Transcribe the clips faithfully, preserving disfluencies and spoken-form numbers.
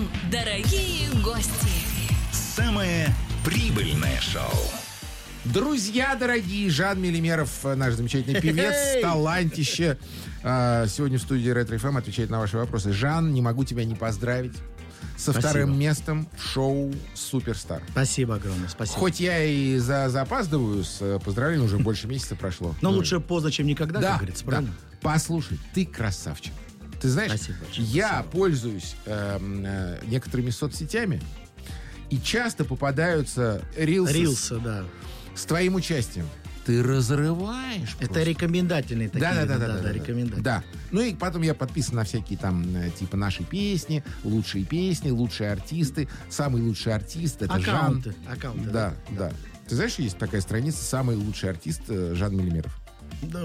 Дорогие гости. Самое прибыльное шоу. Друзья дорогие, Жан Мелимеров, наш замечательный певец, талантище. А, Сегодня в студии Ретро эф эм отвечает на ваши вопросы. Жан, не могу тебя не поздравить со Спасибо. вторым местом в шоу «Суперстар». Спасибо огромное, спасибо. Хоть я и за, запаздываю с поздравлением, уже больше месяца прошло. Но Ну, лучше поздно, чем никогда, да, как говорится, да. правильно? Послушай, ты красавчик. Ты знаешь, Спасибо большое, я спасибо. пользуюсь эм, э, некоторыми соцсетями, и часто попадаются рилсы, Рилсы, да. с твоим участием. Ты разрываешь Это просто. рекомендательные такие. Да, да, да, да, да, да, да, рекомендательные. да. Ну и потом я подписан на всякие там э, типа наши песни, лучшие песни, лучшие артисты. Самый лучший артист это Аккаунты, Жан. аккаунты, Да, да. да. Ты знаешь, есть такая страница «Самый лучший артист» э, Жан Мелимеров. Да, в-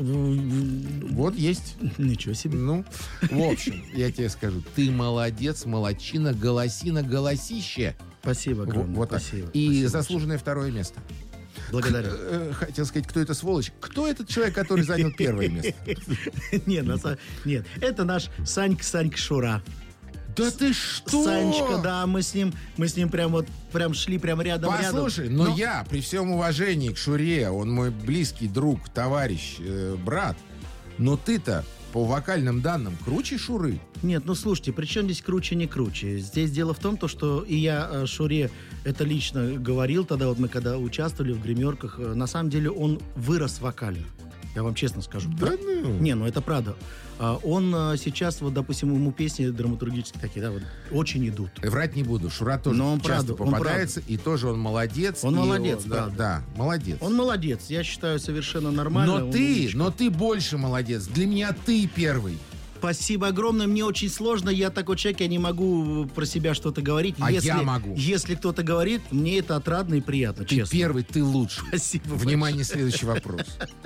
в- Вот есть. Ничего себе. Ну, в общем, я тебе скажу, ты молодец, молодчина, голосина, голосище. Спасибо Во- огромное. Вот так. спасибо. И спасибо заслуженное второе место. большое. Благодарю. Э, Хотел сказать, кто это сволочь? Кто этот человек, который занял первое место? Нет, на самом- нет, это наш Санька, Санька Шура. Да ты что? Санечка, да, мы с ним, мы с ним прям вот, прям шли прям рядом, Послушай, рядом. но, я, при всем уважении к Шуре, он мой близкий друг, товарищ, э, брат, но ты-то по вокальным данным круче Шуры. Нет, ну слушайте, при чем здесь круче, не круче? Здесь дело в том, то, что и я э, Шуре это лично говорил, тогда вот мы когда участвовали в гримерках, э, на самом деле он вырос вокально. Я вам честно скажу. Да ну? Не, ну это правда. А, Он а, сейчас, вот, допустим, ему песни драматургические такие, да, вот, очень идут. Врать не буду, Шура тоже Но он часто правда, он попадается, и тоже он молодец. Он и молодец, да, правда. да, молодец. Он молодец, я считаю, совершенно нормально. но он ты, умничка. но ты больше молодец. Для меня ты первый. Спасибо огромное, мне очень сложно, я такой человек, я не могу про себя что-то говорить. А если, я могу. Если кто-то говорит, мне это отрадно и приятно, Ты честно. первый, ты лучший. Спасибо Внимание, следующий вопрос.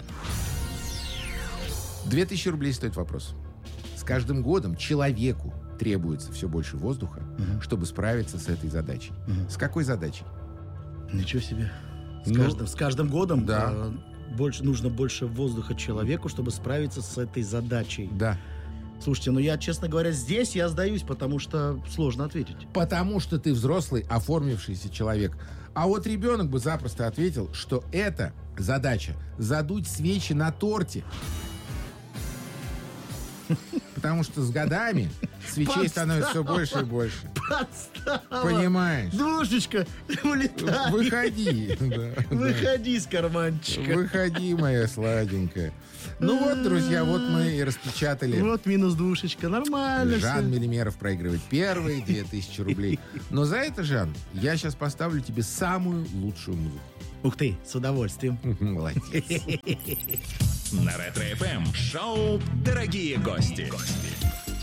Две тысячи рублей стоит вопрос. С каждым годом человеку требуется все больше воздуха, чтобы справиться с этой задачей. С какой задачей? Ничего себе. С, Ну, каждым, с каждым годом да. а, больше, нужно больше воздуха человеку, чтобы справиться с этой задачей. Да. Слушайте, ну я, честно говоря, здесь я сдаюсь, потому что сложно ответить. Потому что ты взрослый, оформившийся человек. А вот ребенок бы запросто ответил, что это задача задуть свечи на торте. Потому что с годами свечей становится все больше и больше. Подстава! Понимаешь? Душечка, улетай! Выходи. Да, да. Выходи из карманчика. Выходи, моя сладенькая. Ну вот, друзья, вот мы и распечатали. Вот минус душечка, нормально Жан всё. Мелимеров проигрывает первые две тысячи рублей. Но за это, Жан, я сейчас поставлю тебе самую лучшую музыку. Ух ты, с удовольствием. Молодец. На Ретро эф эм шоу «Дорогие гости».